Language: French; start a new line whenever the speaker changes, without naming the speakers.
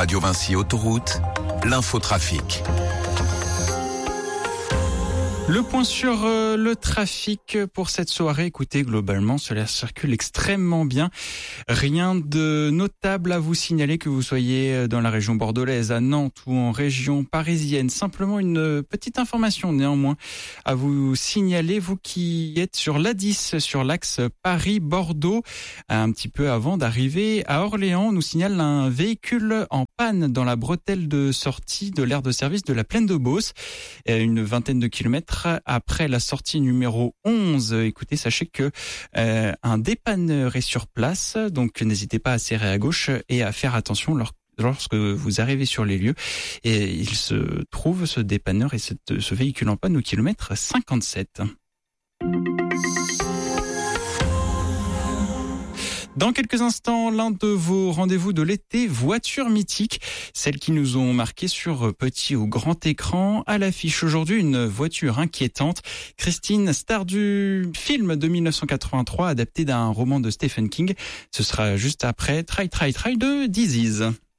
Radio Vinci Autoroute, l'infotrafic.
Le point sur le trafic pour cette soirée. Écoutez, globalement, cela circule extrêmement bien. Rien de notable à vous signaler, que vous soyez dans la région bordelaise, à Nantes ou en région parisienne. Simplement une petite information néanmoins à vous signaler, vous qui êtes sur l'A10, sur l'axe Paris-Bordeaux. Un petit peu avant d'arriver à Orléans, on nous signale un véhicule en panne dans la bretelle de sortie de l'aire de service de la Plaine de Beauce. Une vingtaine de kilomètres après la sortie numéro 11. Écoutez, sachez que un dépanneur est sur place, donc n'hésitez pas à serrer à gauche et à faire attention lorsque vous arrivez sur les lieux. Et il se trouve, ce dépanneur et ce véhicule en panne, au kilomètre 57. Dans quelques instants, l'un de vos rendez-vous de l'été, voitures mythiques, celles qui nous ont marqué sur petit ou grand écran. À l'affiche aujourd'hui, une voiture inquiétante. Christine, star du film de 1983, adapté d'un roman de Stephen King. Ce sera juste après Try Try Try de Disease.